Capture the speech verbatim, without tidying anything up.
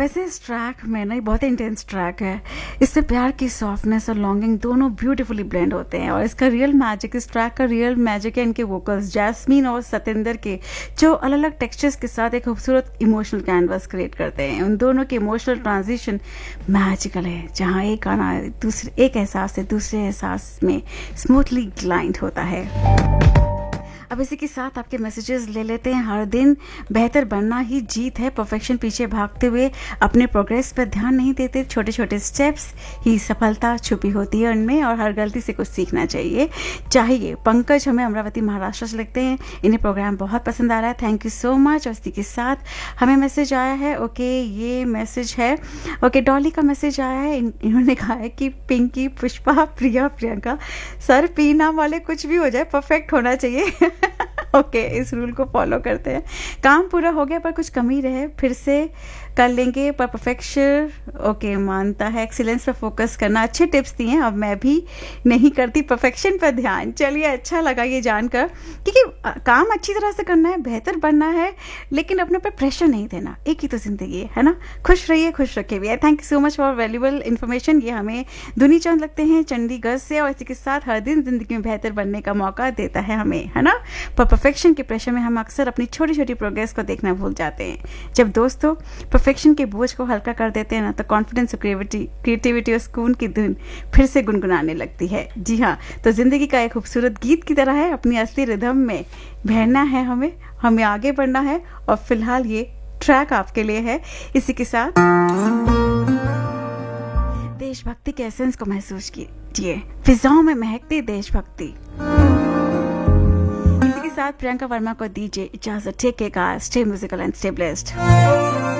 वैसे इस ट्रैक में ना, ये बहुत इंटेंस ट्रैक है। इसमें प्यार की सॉफ्टनेस और लॉन्गिंग दोनों ब्यूटीफुली ब्लेंड होते हैं, और इसका रियल मैजिक, इस ट्रैक का रियल मैजिक है इनके वोकल्स जैस्मीन और सतेंद्र के, जो अलग अलग टेक्सचर्स के साथ एक खूबसूरत इमोशनल कैनवस क्रिएट करते हैं। उन दोनों के इमोशनल ट्रांजिशन मैजिकल है, जहाँ एक गाना दूसरे एक एहसास से दूसरे एहसास में स्मूथली ग्लाइड होता है। अब इसी के साथ आपके मैसेजेस ले लेते हैं। हर दिन बेहतर बनना ही जीत है, परफेक्शन पीछे भागते हुए अपने प्रोग्रेस पर ध्यान नहीं देते, छोटे छोटे स्टेप्स ही सफलता छुपी होती है उनमें, और हर गलती से कुछ सीखना चाहिए चाहिए पंकज हमें अमरावती महाराष्ट्र से लिखते हैं, इन्हें प्रोग्राम बहुत पसंद आ रहा है, थैंक यू सो मच। और इसी के साथ हमें मैसेज आया है, ओके ये मैसेज है, ओके डॉली का मैसेज आया है। इन, इन्होंने कहा है कि पिंकी, पुष्पा, प्रिया, प्रियंका, सर पी नाम वाले कुछ भी हो जाए परफेक्ट होना चाहिए। ओके okay, इस रूल को फॉलो करते हैं। काम पूरा हो गया पर कुछ कमी रहे फिर से कर लेंगे, पर परफेक्शन ओके मानता है, एक्सीलेंस पर फोकस करना, अच्छे टिप्स दिए हैं। अब मैं भी नहीं करती परफेक्शन पर ध्यान। चलिए अच्छा लगा ये जानकर, क्योंकि काम अच्छी तरह से करना है, बेहतर बनना है, लेकिन अपने पर प्रेशर नहीं देना। एक ही तो जिंदगी है, है ना। खुश रहिए, खुश रखे भी है। Thank you so much for valuable information. ये हमें दुनी चंद लगते हैं चंडीगढ़ से, और इसी के साथ हर दिन जिंदगी में बेहतर बनने का मौका देता है हमें, है ना। पर परफेक्शन के प्रेशर में हम अक्सर अपनी छोटी छोटी प्रोग्रेस को देखना भूल जाते हैं। जब दोस्तों परफेक्शन के बोझ को हल्का कर देते हैं ना, तो कॉन्फिडेंस और क्रिएटिविटी क्रिएटिविटी और सुकून की धुन फिर से गुनगुनाने लगती है। जी हाँ, तो जिंदगी का एक खूबसूरत गीत की तरह है, अपनी असली रिदम में बहना है हमें, हमें आगे बढ़ना है। और फिलहाल ये ट्रैक आपके लिए है। इसी के साथ देशभक्ति के एसेंस को महसूस कीजिए, फिजाओं में महकती देशभक्ति। इसी के साथ प्रियंका वर्मा को दीजिए इजाजत। Take care guys, stay musical and stay blessed.